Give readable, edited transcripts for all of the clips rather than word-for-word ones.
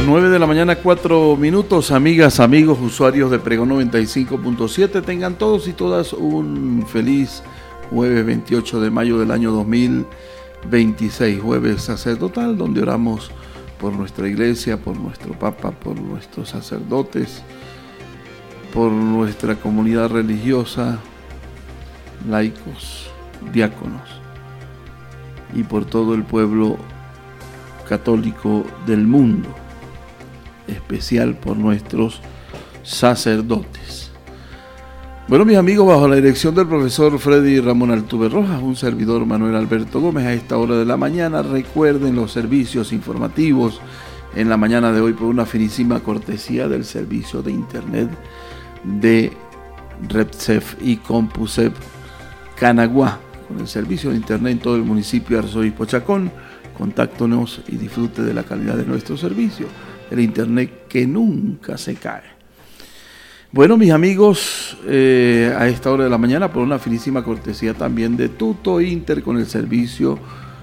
9 de la mañana, 4 minutos, amigas, amigos, usuarios de Pregón 95.7, tengan todos y todas un feliz jueves 28 de mayo del año 2026, jueves sacerdotal, donde oramos por nuestra iglesia, por nuestro Papa, por nuestros sacerdotes, por nuestra comunidad religiosa, laicos, diáconos y por todo el pueblo católico del mundo, especial por nuestros sacerdotes. Bueno, mis amigos, bajo la dirección del profesor Freddy Ramón Altuve Rojas, un servidor Manuel Alberto Gómez, a esta hora de la mañana, recuerden los servicios informativos en la mañana de hoy por una finísima cortesía del servicio de internet de Repsef y CompuServe Canaguá, con el servicio de internet en todo el municipio de Arzobispo Chacón. Contáctenos y disfrute de la calidad de nuestro servicio, el internet que nunca se cae. Bueno, mis amigos, a esta hora de la mañana, por una finísima cortesía también de Tuto Inter, con el servicio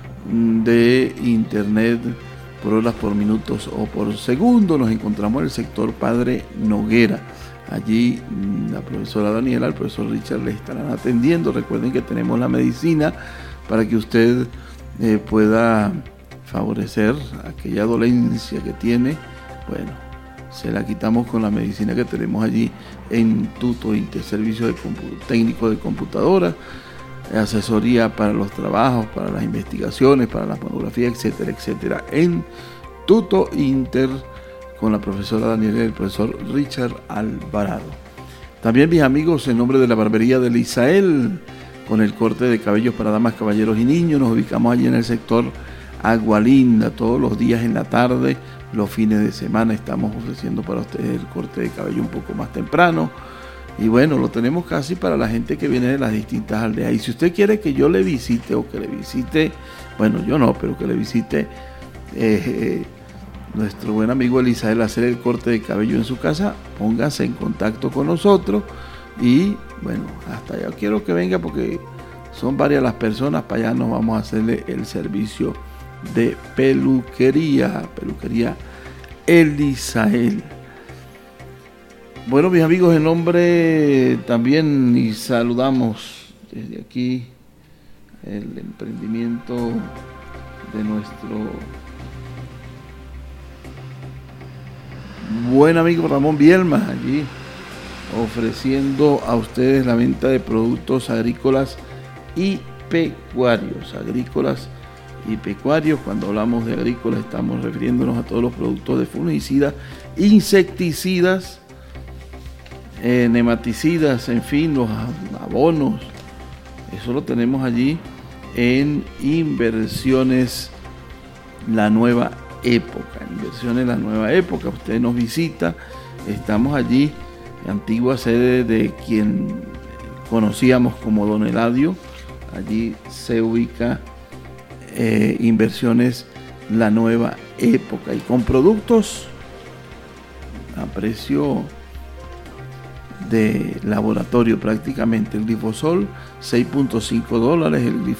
de internet por horas, por minutos o por segundo, nos encontramos en el sector Padre Noguera. Allí la profesora Daniela, el profesor Richard le estarán atendiendo. Recuerden que tenemos la medicina para que usted pueda favorecer aquella dolencia que tiene. Bueno, se la quitamos con la medicina que tenemos allí en Tuto Inter, servicio de técnico de computadora, asesoría para los trabajos, para las investigaciones, para la monografía, etcétera, etcétera, en Tuto Inter, con la profesora Daniela y el profesor Richard Alvarado. También, mis amigos, en nombre de la barbería de Lisael, con el corte de cabellos para damas, caballeros y niños, nos ubicamos allí en el sector Agualinda. Todos los días en la tarde, los fines de semana, estamos ofreciendo para ustedes el corte de cabello un poco más temprano. Y bueno, lo tenemos casi para la gente que viene de las distintas aldeas. Y si usted quiere que yo le visite o que le visite, bueno, yo no, pero que le visite nuestro buen amigo Elisael, hacer el corte de cabello en su casa, póngase en contacto con nosotros. Y bueno, hasta allá quiero que venga porque son varias las personas. Para allá nos vamos a hacerle el servicio de peluquería Elisael. Bueno, mis amigos, en nombre también y saludamos desde aquí el emprendimiento de nuestro buen amigo Ramón Bielma, allí ofreciendo a ustedes la venta de productos agrícolas y pecuarios. Cuando hablamos de agrícolas estamos refiriéndonos a todos los productos de fungicidas, insecticidas, nematicidas, en fin, los abonos. Eso lo tenemos allí en Inversiones La Nueva Época. Usted nos visita, estamos allí, antigua sede de quien conocíamos como Don Eladio. Allí se ubica Inversiones La Nueva Época, y con productos a precio de laboratorio prácticamente. El glifosol $6.5,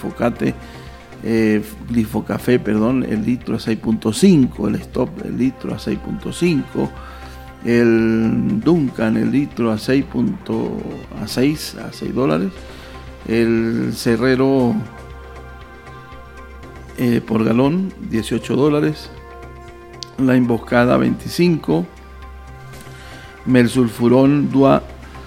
el glifocafé, el litro a 6.5, el stop, el litro a 6.5, el Duncan, el litro a $6, el Cerrero por galón $18, la Emboscada 25, Melsulfurón Dua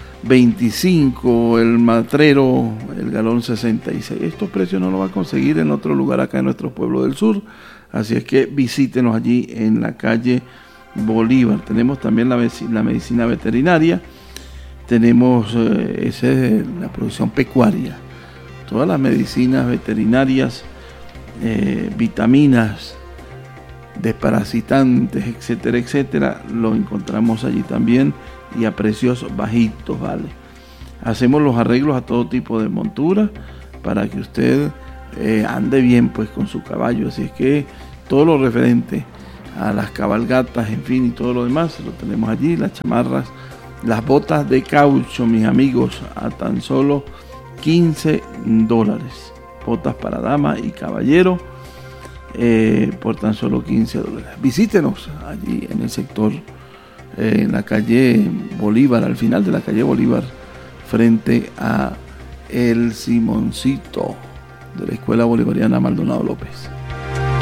25, el Matrero, el galón 66. Estos precios no los va a conseguir en otro lugar acá en nuestro pueblo del sur, así es que visítenos allí en la calle Bolívar. Tenemos también la medicina veterinaria, tenemos la producción pecuaria, todas las medicinas veterinarias, vitaminas, desparasitantes, etcétera, etcétera, lo encontramos allí también y a precios bajitos, ¿vale? Hacemos los arreglos a todo tipo de montura para que usted ande bien pues con su caballo, así es que todo lo referente a las cabalgatas, en fin, y todo lo demás lo tenemos allí. Las chamarras, las botas de caucho, mis amigos, a tan solo $15, botas para dama y caballero, por tan solo $15. Visítenos allí en el sector, en la calle Bolívar, al final de la calle Bolívar, frente a El Simoncito de la Escuela Bolivariana Maldonado López.